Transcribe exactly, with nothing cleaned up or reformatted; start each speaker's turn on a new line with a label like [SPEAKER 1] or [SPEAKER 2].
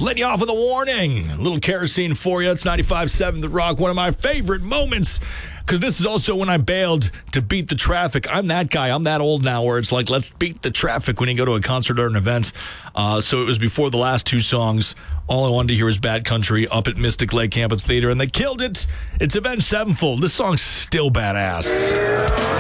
[SPEAKER 1] letting you off with a warning. A little kerosene for you. It's ninety-five point seven The Rock. One of my favorite moments, because this is also when I bailed to beat the traffic. I'm that guy. I'm that old now where it's like, let's beat the traffic when you go to a concert or an event. Uh, so it was before the last two songs. All I wanted to hear was Bad Country up at Mystic Lake Amphitheater, and they killed it. It's Avenged Sevenfold. This song's still badass.